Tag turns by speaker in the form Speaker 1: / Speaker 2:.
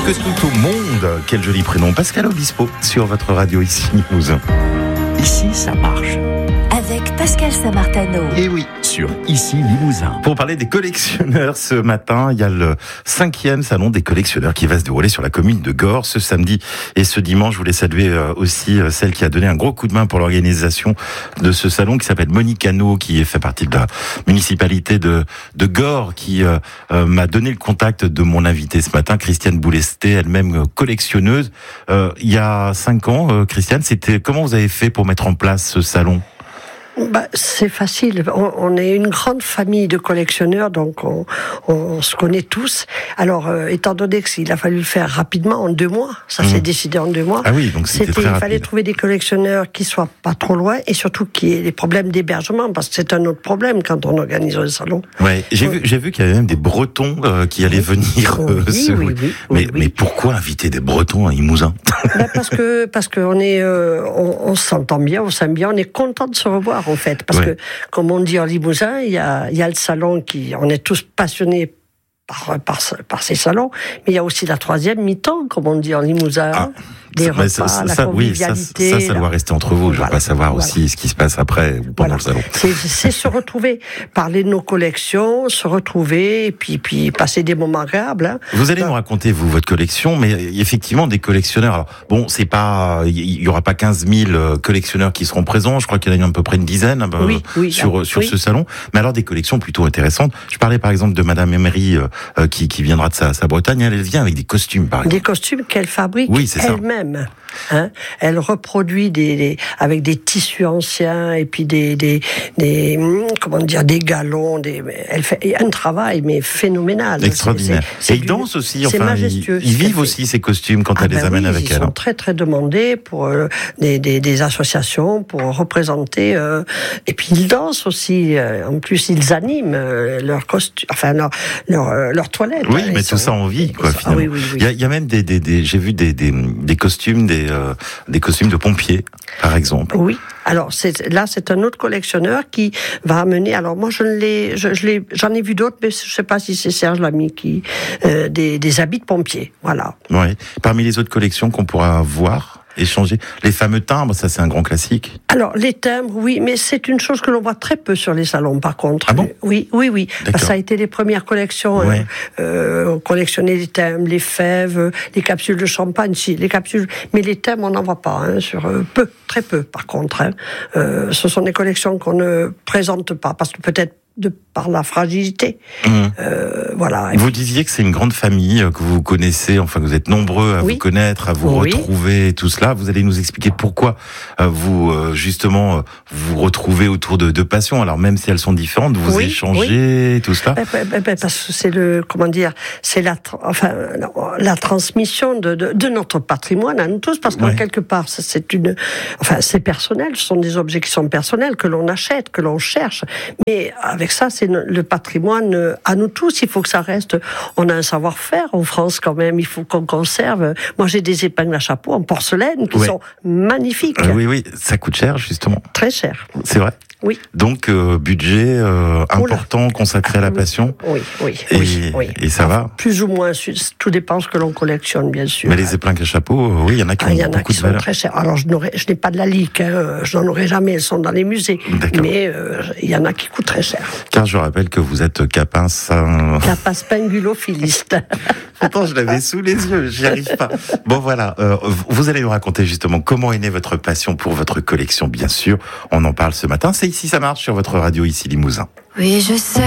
Speaker 1: que tout au monde. Quel joli prénom, Pascal Obispo, sur votre radio ici Limousin.
Speaker 2: Ici, ça marche.
Speaker 3: Avec Pascal Samartano.
Speaker 1: Et oui,
Speaker 2: Sur Ici Limousin.
Speaker 1: pour parler des collectionneurs ce matin, il y a le 5e salon des collectionneurs qui va se dérouler sur la commune de Gorre ce samedi et ce dimanche. Je voulais saluer aussi celle qui a donné un gros coup de main pour l'organisation de ce salon, qui s'appelle Monique Hano, qui fait partie de la municipalité de Gorre, qui m'a donné le contact de mon invité ce matin, Christiane Boulesté, elle-même collectionneuse. Il y a 5 ans, Christiane, comment vous avez fait pour mettre en place ce salon ?
Speaker 4: C'est facile. On est une grande famille de collectionneurs, donc on se connaît tous. Alors, étant donné qu'il a fallu le faire rapidement, en 2 mois, ça s'est décidé en 2 mois.
Speaker 1: Ah oui, donc c'était très rapide.
Speaker 4: Il fallait trouver des collectionneurs qui soient pas trop loin et surtout qui aient des problèmes d'hébergement, parce que c'est un autre problème quand on organise un salon.
Speaker 1: Ouais, j'ai vu qu'il y avait même des Bretons qui allaient venir. Mais pourquoi inviter des Bretons à Limousin ?
Speaker 4: Parce que on s'entend bien, on s'aime bien, on est content de se revoir en fait, parce que comme on dit en Limousin, il y a le salon on est tous passionnés par ces salons, mais il y a aussi la 3e mi-temps, comme on dit en Limousin. Des repas, la convivialité.
Speaker 1: Ça doit rester entre vous. Je ne veux pas savoir aussi ce qui se passe après ou pendant le salon.
Speaker 4: C'est se retrouver, parler de nos collections, se retrouver, et puis passer des moments agréables. Hein.
Speaker 1: Vous allez nous raconter, votre collection, mais effectivement, des collectionneurs. Alors, bon, il y aura pas 15 000 collectionneurs qui seront présents. Je crois qu'il y en a à peu près une dizaine sur ce salon. Mais alors, des collections plutôt intéressantes. Je parlais par exemple de Madame Emery, qui viendra de sa Bretagne. Elle vient avec des costumes, par exemple.
Speaker 4: Des costumes qu'elle fabrique elle-même. Hein, elle reproduit avec des tissus anciens et puis des galons. Elle fait un travail mais phénoménal.
Speaker 1: Extraordinaire. Et ils dansent aussi.
Speaker 4: C'est majestueux.
Speaker 1: Ils vivent aussi ces costumes quand elle les amène avec elle.
Speaker 4: Ils sont très très demandés pour des associations pour représenter. Et puis ils dansent aussi. En plus ils animent leurs costumes, leur toilette.
Speaker 1: Oui, mais tout ça en vie, quoi. Finalement.
Speaker 4: Oui.
Speaker 1: Il y a même j'ai vu des costumes, des costumes de pompiers, par exemple.
Speaker 4: Oui. Alors c'est un autre collectionneur qui va amener. Alors moi j'en ai vu d'autres, mais je sais pas si c'est Serge Lamy des habits de pompiers. Voilà.
Speaker 1: Ouais. Parmi les autres collections qu'on pourra voir, échanger, les fameux timbres, ça c'est un grand classique.
Speaker 4: Alors les timbres, oui, mais c'est une chose que l'on voit très peu sur les salons, par contre.
Speaker 1: Ah bon ?
Speaker 4: Oui. Ça a été les premières collections.
Speaker 1: Ouais.
Speaker 4: On collectionnait les timbres, les fèves, les capsules de champagne, mais les timbres on n'en voit pas, très peu par contre. Ce sont des collections qu'on ne présente pas, parce que peut-être par la fragilité. Voilà.
Speaker 1: Vous disiez que c'est une grande famille, que vous connaissez, que vous êtes nombreux à vous connaître, à vous retrouver, tout cela. Vous allez nous expliquer pourquoi vous retrouvez autour de passions. Alors même si elles sont différentes, vous échangez, tout cela.
Speaker 4: Parce que c'est la transmission de notre patrimoine à nous tous, parce qu'en quelque part, c'est personnel, ce sont des objets qui sont personnels, que l'on achète, que l'on cherche, mais avec ça, c'est le patrimoine à nous tous. Il faut que ça reste. On a un savoir-faire en France quand même. Il faut qu'on conserve. Moi, j'ai des épingles à chapeau en porcelaine qui sont magnifiques.
Speaker 1: Oui, ça coûte cher justement.
Speaker 4: Très cher.
Speaker 1: C'est vrai.
Speaker 4: Oui.
Speaker 1: Donc budget important consacré à la passion.
Speaker 4: Oui.
Speaker 1: Et ça va.
Speaker 4: Plus ou moins, tout dépend ce que l'on collectionne, bien sûr.
Speaker 1: Mais les épingles à chapeau, il y en a qui ont beaucoup de valeur.
Speaker 4: Très chers. Alors je n'ai pas de la lique, je n'en aurai jamais. Elles sont dans les musées.
Speaker 1: D'accord.
Speaker 4: Mais il y en a qui coûtent très cher.
Speaker 1: Car je rappelle que vous êtes
Speaker 4: Capaspingulophiliste.
Speaker 1: Pourtant, je l'avais sous les yeux, j'y arrive pas. Bon, voilà, vous allez nous raconter justement comment est née votre passion pour votre collection, bien sûr. On en parle ce matin. C'est Ici, ça marche sur votre radio, ici Limousin.
Speaker 3: Oui, je sais.